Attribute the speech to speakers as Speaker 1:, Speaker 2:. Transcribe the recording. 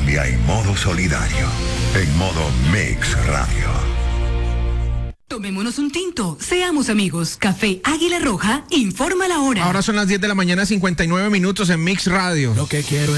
Speaker 1: familia en modo solidario. En modo Mix Radio.
Speaker 2: Tomémonos un tinto, seamos amigos. Café Águila Roja informa la hora.
Speaker 3: Ahora son las 10 de la mañana, 59 minutos en Mix Radio.
Speaker 4: Lo que quiero es